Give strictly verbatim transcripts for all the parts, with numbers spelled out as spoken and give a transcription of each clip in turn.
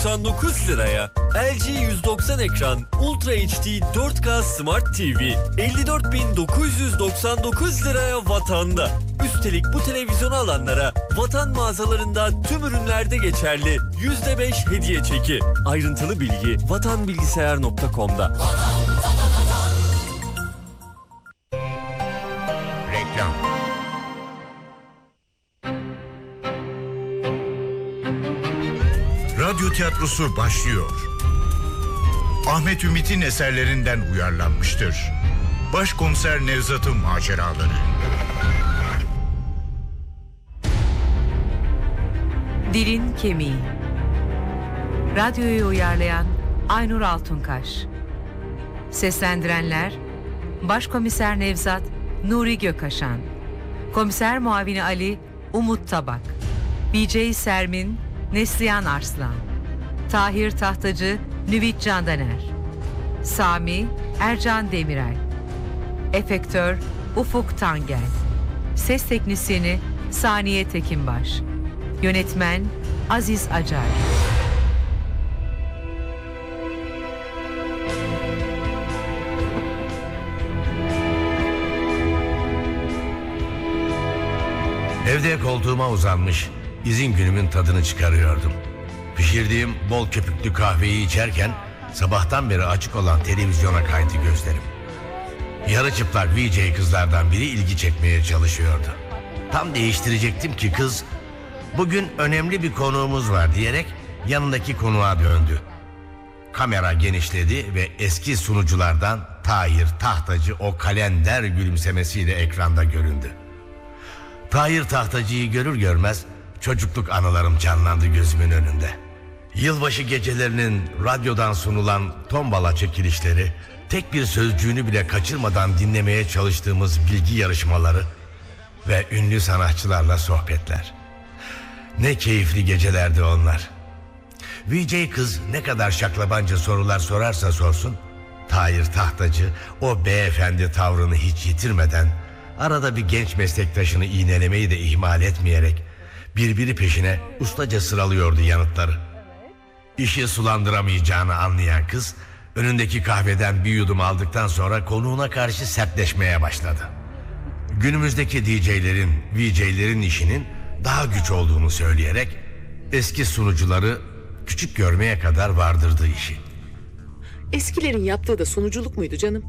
doksan dokuz liraya L G yüz doksan ekran Ultra H D dört K Smart T V elli dört bin dokuz yüz doksan dokuz liraya Vatan'da. Üstelik bu televizyonu alanlara Vatan mağazalarında tüm ürünlerde geçerli yüzde beş hediye çeki. Ayrıntılı bilgi vatan bilgisayar nokta com'da. Reklam. Radyo tiyatrosu başlıyor. Ahmet Ümit'in eserlerinden uyarlanmıştır. Başkomiser Nevzat'ın maceraları. Dilin Kemiği. Radyoyu uyarlayan Aynur Altunkaş. Seslendirenler Başkomiser Nevzat Nuri Gökaşan, Komiser Muavini Ali Umut Tabak, B J Sermin Neslihan Arslan, Tahir Tahtacı Nüvit Candaner, Sami Ercan Demirel, Efektör Ufuk Tangel, Ses Teknisyeni Saniye Tekinbaş, Yönetmen Aziz Acar. Evde koltuğuma uzanmış, izin günümün tadını çıkarıyordum. Pişirdiğim bol köpüklü kahveyi içerken sabahtan beri açık olan televizyona kaydı gözlerim. Yarı çıplak V J kızlardan biri ilgi çekmeye çalışıyordu. Tam değiştirecektim ki kız, "Bugün önemli bir konuğumuz var" diyerek yanındaki konuğa döndü. Kamera genişledi ve eski sunuculardan Tahir Tahtacı o kalender gülümsemesiyle ekranda göründü. Tahir Tahtacı'yı görür görmez çocukluk anılarım canlandı gözümün önünde. Yılbaşı gecelerinin radyodan sunulan tombala çekilişleri, tek bir sözcüğünü bile kaçırmadan dinlemeye çalıştığımız bilgi yarışmaları ve ünlü sanatçılarla sohbetler. Ne keyifli gecelerdi onlar. V J kız ne kadar şaklabanca sorular sorarsa sorsun, Tahir Tahtacı o beyefendi tavrını hiç yitirmeden, arada bir genç meslektaşını iğnelemeyi de ihmal etmeyerek birbiri peşine ustaca sıralıyordu yanıtları. İşi sulandıramayacağını anlayan kız, önündeki kahveden bir yudum aldıktan sonra konuğuna karşı sertleşmeye başladı. Günümüzdeki D J'lerin, V J'lerin işinin daha güç olduğunu söyleyerek eski sunucuları küçük görmeye kadar vardırdı işi. Eskilerin yaptığı da sunuculuk muydu canım?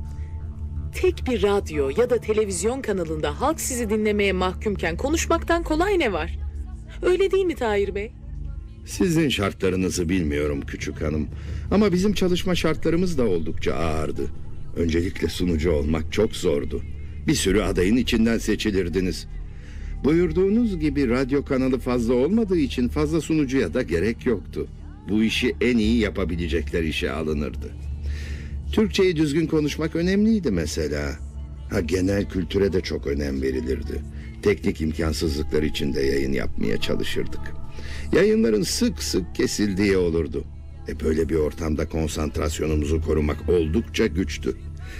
Tek bir radyo ya da televizyon kanalında halk sizi dinlemeye mahkumken konuşmaktan kolay ne var? Öyle değil mi Tahir Bey? Sizin şartlarınızı bilmiyorum küçük hanım. Ama bizim çalışma şartlarımız da oldukça ağırdı. Öncelikle sunucu olmak çok zordu. Bir sürü adayın içinden seçilirdiniz. Buyurduğunuz gibi radyo kanalı fazla olmadığı için fazla sunucuya da gerek yoktu. Bu işi en iyi yapabilecekler işe alınırdı. Türkçeyi düzgün konuşmak önemliydi mesela. Ha, genel kültüre de çok önem verilirdi. Teknik imkansızlıklar içinde yayın yapmaya çalışırdık. Yayınların sık sık kesildiği olurdu. E böyle bir ortamda konsantrasyonumuzu korumak oldukça güçtü.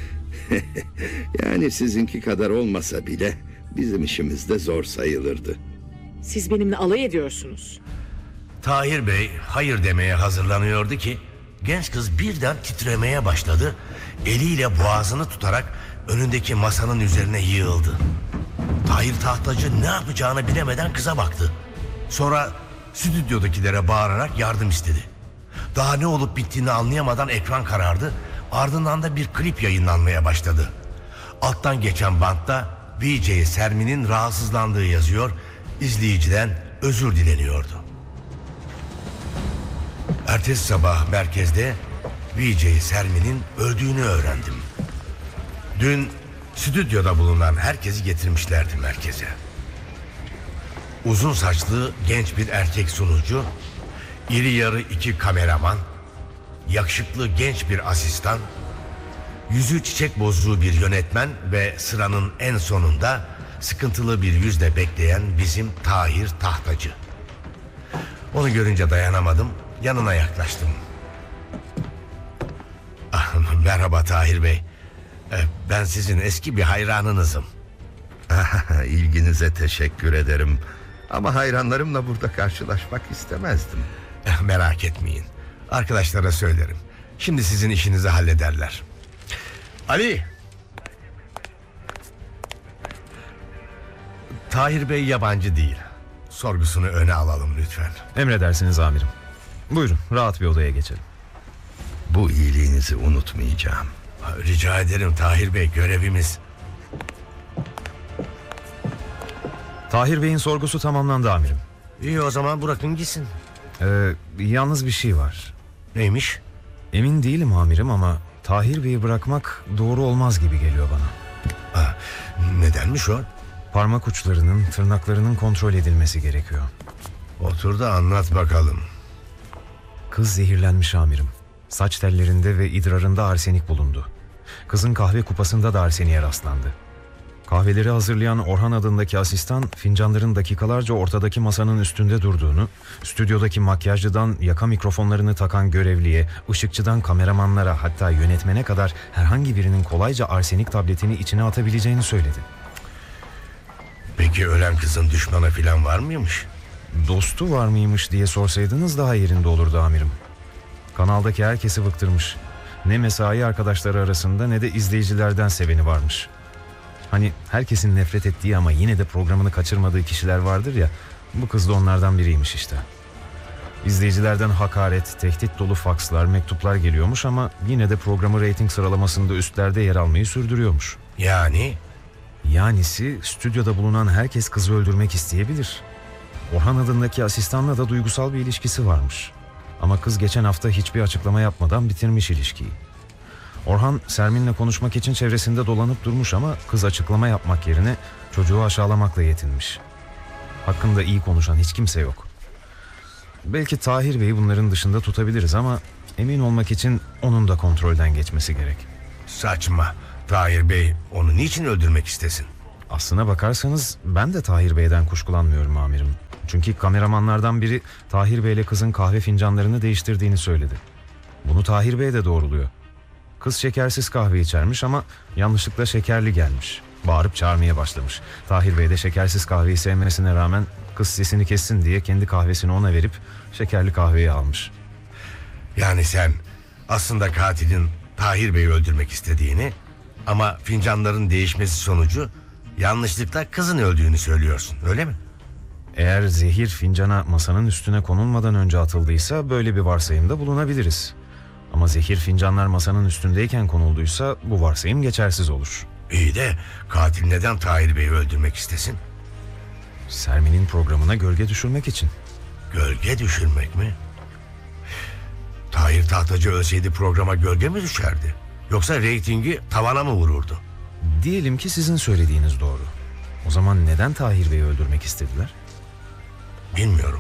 Yani sizinki kadar olmasa bile bizim işimiz de zor sayılırdı. Siz benimle alay ediyorsunuz. Tahir Bey hayır demeye hazırlanıyordu ki genç kız birden titremeye başladı. Eliyle boğazını tutarak önündeki masanın üzerine yığıldı. Tahir Tahtacı ne yapacağını bilemeden kıza baktı. Sonra stüdyodakilere bağırarak yardım istedi. Daha ne olup bittiğini anlayamadan ekran karardı. Ardından da bir klip yayınlanmaya başladı. Alttan geçen bantta V J Sermin'in rahatsızlandığı yazıyor, izleyiciden özür dileniyordu. Ertesi sabah merkezde V J Sermin'in öldüğünü öğrendim. Dün stüdyoda bulunan herkesi getirmişlerdi merkeze. Uzun saçlı genç bir erkek sunucu, iri yarı iki kameraman, yakışıklı genç bir asistan, yüzü çiçek bozduğu bir yönetmen ve sıranın en sonunda sıkıntılı bir yüzle bekleyen bizim Tahir Tahtacı. Onu görünce dayanamadım, yanına yaklaştım. Ah, merhaba Tahir Bey. Ben sizin eski bir hayranınızım. İlginize teşekkür ederim. Ama hayranlarımla burada karşılaşmak istemezdim. Merak etmeyin. Arkadaşlara söylerim. Şimdi sizin işinizi hallederler. Ali! Tahir Bey yabancı değil. Sorgusunu öne alalım lütfen. Emredersiniz amirim. Buyurun, rahat bir odaya geçelim. Bu iyiliğinizi unutmayacağım. Rica ederim Tahir Bey, görevimiz. Tahir Bey'in sorgusu tamamlandı amirim. İyi, o zaman bırakın gitsin. Ee, yalnız bir şey var. Neymiş? Emin değilim amirim ama Tahir Bey'i bırakmak doğru olmaz gibi geliyor bana. Ha, nedenmiş o? Parmak uçlarının, tırnaklarının kontrol edilmesi gerekiyor. Otur da anlat bakalım. Kız zehirlenmiş amirim. Saç tellerinde ve idrarında arsenik bulundu. Kızın kahve kupasında da arseniğe rastlandı. Kahveleri hazırlayan Orhan adındaki asistan fincanların dakikalarca ortadaki masanın üstünde durduğunu, stüdyodaki makyajcıdan yaka mikrofonlarını takan görevliye, ışıkçıdan kameramanlara, hatta yönetmene kadar herhangi birinin kolayca arsenik tabletini içine atabileceğini söyledi. Peki ölen kızın düşmanı falan var mıymış? Dostu var mıymış diye sorsaydınız daha yerinde olurdu amirim. Kanaldaki herkesi bıktırmış. Ne mesai arkadaşları arasında ne de izleyicilerden seveni varmış. Hani herkesin nefret ettiği ama yine de programını kaçırmadığı kişiler vardır ya, bu kız da onlardan biriymiş işte. İzleyicilerden hakaret, tehdit dolu fakslar, mektuplar geliyormuş ama yine de programı reyting sıralamasında üstlerde yer almayı sürdürüyormuş. Yani? Yanisi stüdyoda bulunan herkes kızı öldürmek isteyebilir. Orhan adındaki asistanla da duygusal bir ilişkisi varmış. Ama kız geçen hafta hiçbir açıklama yapmadan bitirmiş ilişkiyi. Orhan Sermin'le konuşmak için çevresinde dolanıp durmuş ama kız açıklama yapmak yerine çocuğu aşağılamakla yetinmiş. Hakkında iyi konuşan hiç kimse yok. Belki Tahir Bey'i bunların dışında tutabiliriz ama emin olmak için onun da kontrolden geçmesi gerek. Saçma. Tahir Bey onu niçin öldürmek istesin? Aslına bakarsanız ben de Tahir Bey'den kuşkulanmıyorum amirim. Çünkü kameramanlardan biri Tahir Bey'le kızın kahve fincanlarını değiştirdiğini söyledi. Bunu Tahir Bey de doğruluyor. Kız şekersiz kahve içermiş ama yanlışlıkla şekerli gelmiş. Bağırıp çağırmaya başlamış. Tahir Bey de şekersiz kahveyi sevmesine rağmen kız sesini kessin diye kendi kahvesini ona verip şekerli kahveyi almış. Yani sen aslında katilin Tahir Bey'i öldürmek istediğini ama fincanların değişmesi sonucu yanlışlıkla kızın öldüğünü söylüyorsun, öyle mi? Eğer zehir fincana masanın üstüne konulmadan önce atıldıysa böyle bir varsayımda bulunabiliriz. Ama zehir fincanlar masanın üstündeyken konulduysa bu varsayım geçersiz olur. İyi de katil neden Tahir Bey'i öldürmek istesin? Sermin'in programına gölge düşürmek için. Gölge düşürmek mi? Tahir Tahtacı ölseydi programa gölge mi düşerdi? Yoksa reytingi tavana mı vururdu? Diyelim ki sizin söylediğiniz doğru. O zaman neden Tahir Bey'i öldürmek istediler? Bilmiyorum.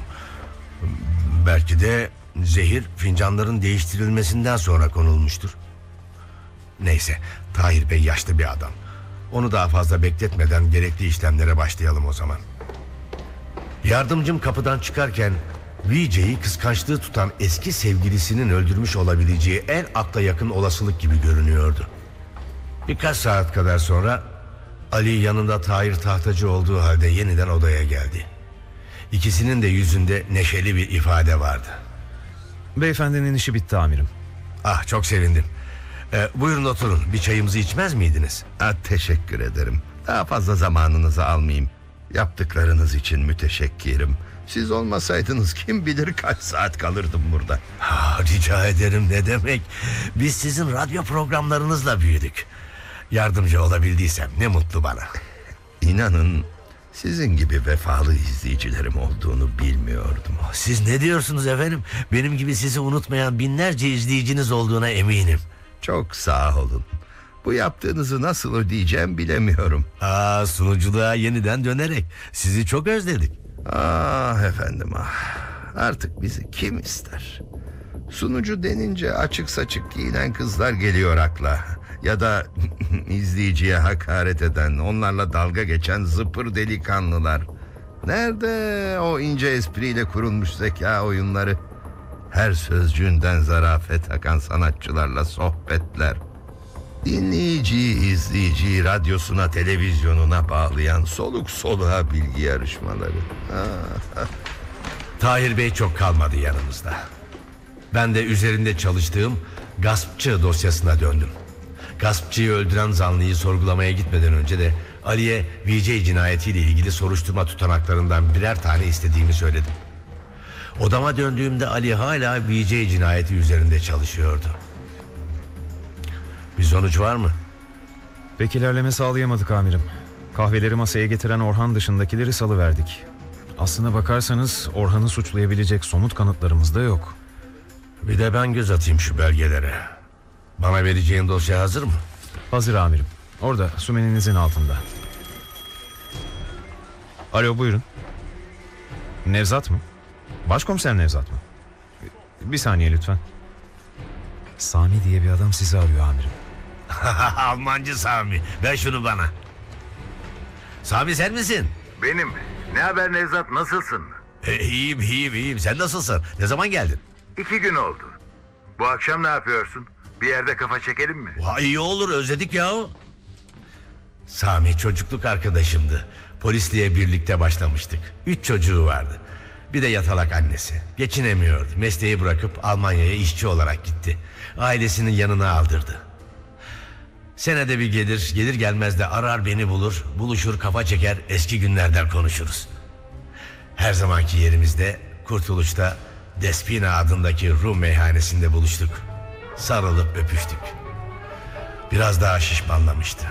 Belki de zehir fincanların değiştirilmesinden sonra konulmuştur. Neyse, Tahir Bey yaşlı bir adam. Onu daha fazla bekletmeden gerekli işlemlere başlayalım o zaman. Yardımcım kapıdan çıkarken V J'yi kıskançlığı tutan eski sevgilisinin öldürmüş olabileceği en akla yakın olasılık gibi görünüyordu. Birkaç saat kadar sonra Ali yanında Tahir Tahtacı olduğu halde yeniden odaya geldi. İkisinin de yüzünde neşeli bir ifade vardı. Beyefendinin işi bitti amirim. Ah, çok sevindim. Ee, buyurun oturun, bir çayımızı içmez miydiniz? Ha, teşekkür ederim. Daha fazla zamanınızı almayayım. Yaptıklarınız için müteşekkirim. Siz olmasaydınız kim bilir kaç saat kalırdım burada. Ha, rica ederim, ne demek. Biz sizin radyo programlarınızla büyüdük. Yardımcı olabildiysem ne mutlu bana. İnanın sizin gibi vefalı izleyicilerim olduğunu bilmiyordum. Siz ne diyorsunuz efendim? Benim gibi sizi unutmayan binlerce izleyiciniz olduğuna eminim. Çok sağ olun. Bu yaptığınızı nasıl ödeyeceğim bilemiyorum. Aa, sunuculuğa yeniden dönerek sizi çok özledik. Ah efendim ah. Artık bizi kim ister? Sunucu denince açık saçık giyinen kızlar geliyor akla. Ya da izleyiciye hakaret eden, onlarla dalga geçen zıpır delikanlılar. Nerede o ince espriyle kurulmuş zeka oyunları? Her sözcüğünden zarafet akan sanatçılarla sohbetler. Dinleyiciyi, izleyiciyi radyosuna, televizyonuna bağlayan soluk soluğa bilgi yarışmaları. Ah. Tahir Bey çok kalmadı yanımızda. Ben de üzerinde çalıştığım gaspçı dosyasına döndüm. Gaspçıyı öldüren zanlıyı sorgulamaya gitmeden önce de Ali'ye V J cinayetiyle ilgili soruşturma tutanaklarından birer tane istediğimi söyledim. Odama döndüğümde Ali hala V J cinayeti üzerinde çalışıyordu. Bir sonuç var mı? Pek ilerleme sağlayamadık amirim. Kahveleri masaya getiren Orhan dışındakileri salıverdik. Aslına bakarsanız Orhan'ı suçlayabilecek somut kanıtlarımız da yok. Bir de ben göz atayım şu belgelere. Bana vereceğin dosya hazır mı? Hazır amirim. Orada sümeninizin altında. Alo, buyurun. Nevzat mı? Başkomiser Nevzat mı? Bir saniye lütfen. Sami diye bir adam sizi arıyor amirim. Almancı Sami. Ver şunu bana. Sami sen misin? Benim. Ne haber Nevzat, nasılsın? E, iyiyim iyiyim iyiyim. Sen nasılsın? Ne zaman geldin? İki gün oldu. Bu akşam ne yapıyorsun? Bir yerde kafa çekelim mi? Vay, iyi olur, özledik ya. Sami çocukluk arkadaşımdı. Polisliğe birlikte başlamıştık. Üç çocuğu vardı. Bir de yatalak annesi. Geçinemiyordu. Mesleği bırakıp Almanya'ya işçi olarak gitti. Ailesinin yanına aldırdı. Senede bir gelir, gelir gelmez de arar beni bulur. Buluşur, kafa çeker, eski günlerden konuşuruz. Her zamanki yerimizde, Kurtuluş'ta Despina adındaki Rum meyhanesinde buluştuk. Sarılıp öpüştük. Biraz daha şişmanlamıştı.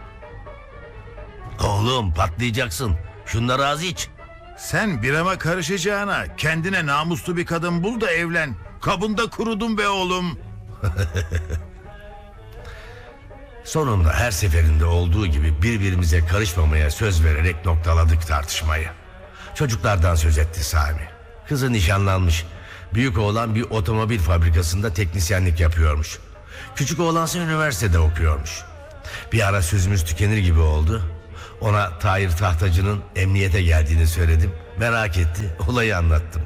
Oğlum patlayacaksın. Şunları az iç. Sen birama karışacağına kendine namuslu bir kadın bul da evlen. Kabında kurudun be oğlum. Sonunda her seferinde olduğu gibi birbirimize karışmamaya söz vererek noktaladık tartışmayı. Çocuklardan söz etti Sami. Kızı nişanlanmış. Büyük oğlan bir otomobil fabrikasında teknisyenlik yapıyormuş. Küçük oğlansa üniversitede okuyormuş. Bir ara sözümüz tükenir gibi oldu. Ona Tahir Tahtacı'nın emniyete geldiğini söyledim. Merak etti, olayı anlattım.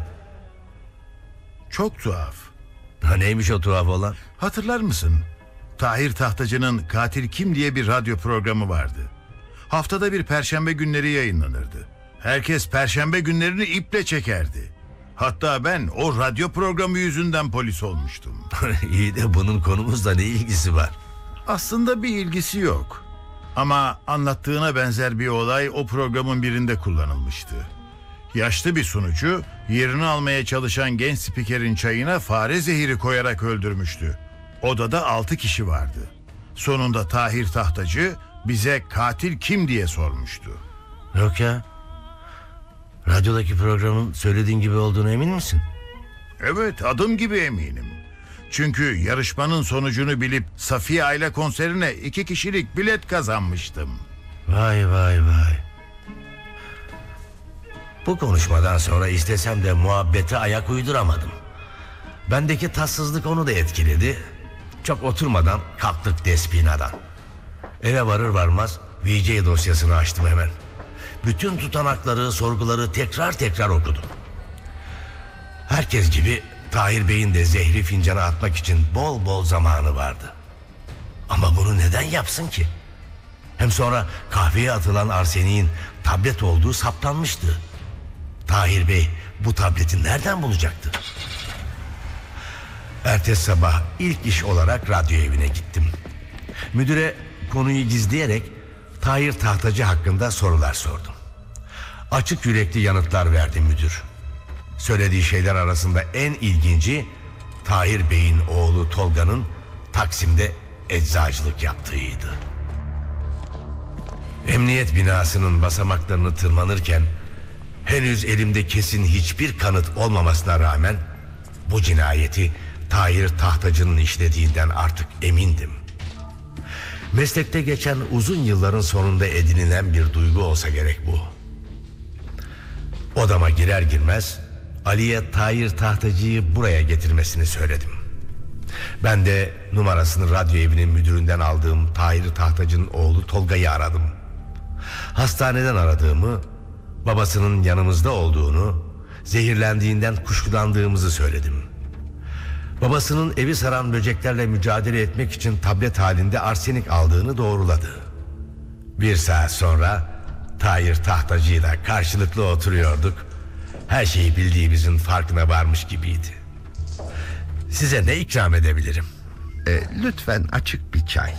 Çok tuhaf. Ha, neymiş o tuhaf olan? Hatırlar mısın? Tahir Tahtacı'nın Katil Kim diye bir radyo programı vardı. Haftada bir perşembe günleri yayınlanırdı. Herkes perşembe günlerini iple çekerdi. Hatta ben o radyo programı yüzünden polis olmuştum. İyi de bunun konumuzla ne ilgisi var? Aslında bir ilgisi yok. Ama anlattığına benzer bir olay o programın birinde kullanılmıştı. Yaşlı bir sunucu yerini almaya çalışan genç spikerin çayına fare zehiri koyarak öldürmüştü. Odada altı kişi vardı. Sonunda Tahir Tahtacı bize katil kim diye sormuştu. Yok ya. Radyodaki programın söylediğin gibi olduğunu emin misin? Evet, adım gibi eminim. Çünkü yarışmanın sonucunu bilip Safiye Ayla konserine iki kişilik bilet kazanmıştım. Vay vay vay. Bu konuşmadan sonra istesem de muhabbete ayak uyduramadım. Bendeki tatsızlık onu da etkiledi. Çok oturmadan kalktık Despina'dan. Eve varır varmaz V J dosyasını açtım hemen. Bütün tutanakları, sorguları tekrar tekrar okudum. Herkes gibi Tahir Bey'in de zehri fincana atmak için bol bol zamanı vardı. Ama bunu neden yapsın ki? Hem sonra kahveye atılan arseniğin tablet olduğu saptanmıştı. Tahir Bey bu tableti nereden bulacaktı? Ertesi sabah ilk iş olarak radyo evine gittim. Müdüre konuyu gizleyerek Tahir Tahtacı hakkında sorular sordum. Açık yürekli yanıtlar verdi müdür. Söylediği şeyler arasında en ilginci Tahir Bey'in oğlu Tolga'nın Taksim'de eczacılık yaptığıydı. Emniyet binasının basamaklarını tırmanırken henüz elimde kesin hiçbir kanıt olmamasına rağmen bu cinayeti Tahir Tahtacı'nın işlediğinden artık emindim. Meslekte geçen uzun yılların sonunda edinilen bir duygu olsa gerek bu. Odama girer girmez Ali'ye Tahir Tahtacı'yı buraya getirmesini söyledim. Ben de numarasını radyo evinin müdüründen aldığım Tahir Tahtacı'nın oğlu Tolga'yı aradım. Hastaneden aradığımı, babasının yanımızda olduğunu, zehirlendiğinden kuşkulandığımızı söyledim. Babasının evi saran böceklerle mücadele etmek için tablet halinde arsenik aldığını doğruladı. Bir saat sonra Tahir Tahtacı'yla karşılıklı oturuyorduk. Her şeyi bildiğimizin farkına varmış gibiydi. Size ne ikram edebilirim? E, lütfen açık bir çay.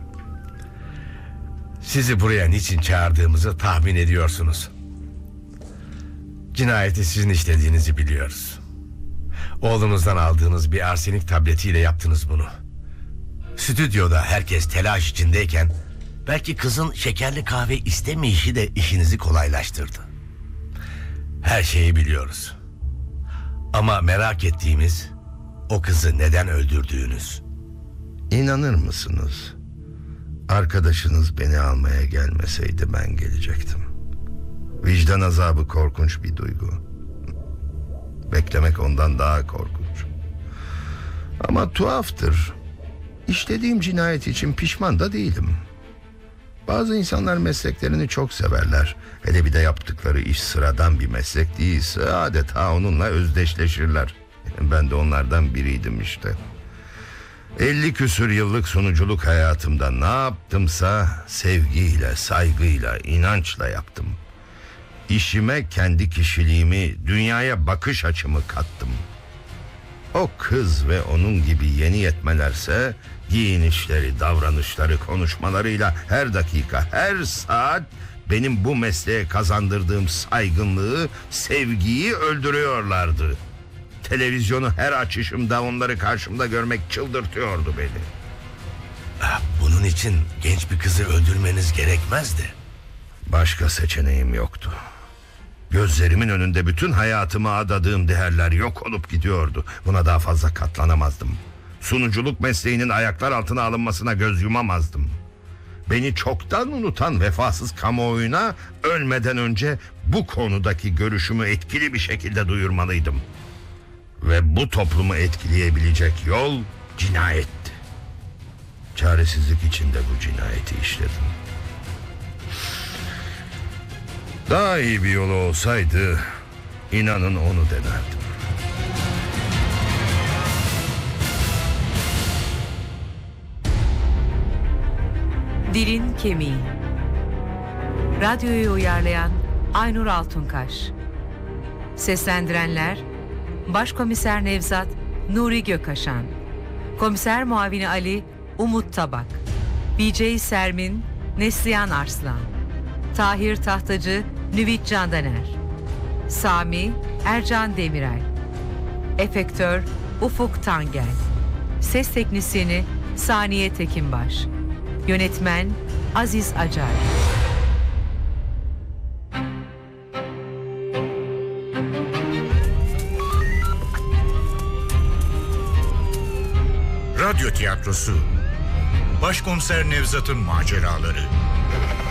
Sizi buraya niçin çağırdığımızı tahmin ediyorsunuz. Cinayeti sizin işlediğinizi biliyoruz. Oğlunuzdan aldığınız bir arsenik tabletiyle yaptınız bunu. Stüdyoda herkes telaş içindeyken belki kızın şekerli kahve istemeyişi de işinizi kolaylaştırdı. Her şeyi biliyoruz. Ama merak ettiğimiz o kızı neden öldürdüğünüz. İnanır mısınız? Arkadaşınız beni almaya gelmeseydi ben gelecektim. Vicdan azabı korkunç bir duygu. Beklemek ondan daha korkunç. Ama tuhaftır. İşlediğim cinayet için pişman da değilim. Bazı insanlar mesleklerini çok severler. Hele bir de yaptıkları iş sıradan bir meslek değilse adeta onunla özdeşleşirler. Ben de onlardan biriydim işte. elli küsür yıllık sunuculuk hayatımda ne yaptımsa sevgiyle, saygıyla, inançla yaptım. İşime kendi kişiliğimi, dünyaya bakış açımı kattım. O kız ve onun gibi yeni yetmelerse giyinişleri, davranışları, konuşmalarıyla her dakika, her saat benim bu mesleğe kazandırdığım saygınlığı, sevgiyi öldürüyorlardı. Televizyonu her açışımda onları karşımda görmek çıldırtıyordu beni. Bunun için genç bir kızı öldürmeniz gerekmezdi. Başka seçeneğim yoktu. Gözlerimin önünde bütün hayatımı adadığım değerler yok olup gidiyordu. Buna daha fazla katlanamazdım. Sunuculuk mesleğinin ayaklar altına alınmasına göz yumamazdım. Beni çoktan unutan vefasız kamuoyuna ölmeden önce bu konudaki görüşümü etkili bir şekilde duyurmalıydım. Ve bu toplumu etkileyebilecek yol cinayetti. Çaresizlik içinde bu cinayeti işledim. Daha iyi bir yolu olsaydı inanın onu denerdim. Dilin Kemiği. Radyoyu uyarlayan Aynur Altunkaş. Seslendirenler Başkomiser Nevzat Nuri Gökaşan, Komiser Muavini Ali Umut Tabak, V J Sermin Neslihan Arslan, Tahir Tahtacı Nüvit Candaner, Sami Ercan Demirel, Efektör Ufuk Tangel, Ses Teknisyeni Saniye Tekinbaş, Yönetmen Aziz Acar. Radyo tiyatrosu Başkomiser Nevzat'ın maceraları.